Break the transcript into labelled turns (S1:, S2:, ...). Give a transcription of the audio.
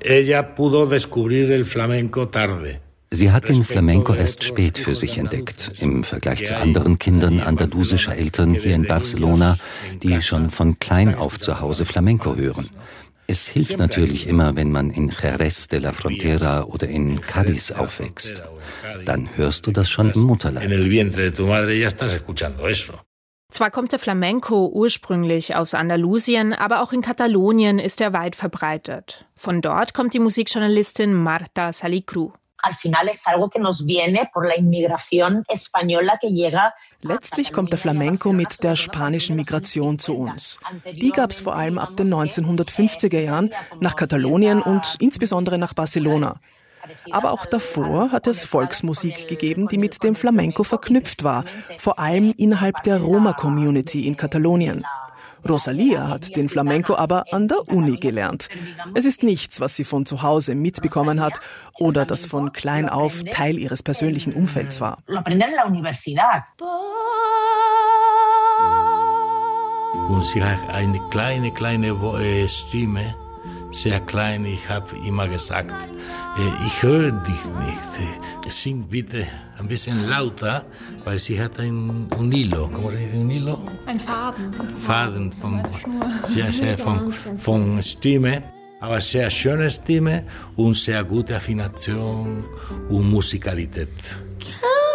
S1: Ella pudo descubrir el flamenco tarde.
S2: Sie hat den Flamenco erst spät für sich entdeckt, im Vergleich zu anderen Kindern andalusischer Eltern hier in Barcelona, die schon von klein auf zu Hause Flamenco hören. Es hilft natürlich immer, wenn man in Jerez de la Frontera oder in Cádiz aufwächst. Dann hörst du das schon im Mutterleib.
S3: Zwar kommt der Flamenco ursprünglich aus Andalusien, aber auch in Katalonien ist er weit verbreitet. Von dort kommt die Musikjournalistin Marta Salicru.
S4: Letztlich kommt der Flamenco mit der spanischen Migration zu uns. Die gab es vor allem ab den 1950er Jahren nach Katalonien und insbesondere nach Barcelona. Aber auch davor hat es Volksmusik gegeben, die mit dem Flamenco verknüpft war, vor allem innerhalb der Roma-Community in Katalonien. Rosalía hat den Flamenco aber an der Uni gelernt. Es ist nichts, was sie von zu Hause mitbekommen hat oder das von klein auf Teil ihres persönlichen Umfelds war.
S1: Und sie hat eine kleine Stimme, sehr klein. Ich habe immer gesagt, ich höre dich nicht. Sing bitte ein bisschen lauter, weil sie hat ein Hilo. ¿Cómo se dice un hilo?
S3: Ein Faden.
S1: Faden von Stimme. Aber sehr schöne Stimme und sehr gute Affination und Musikalität.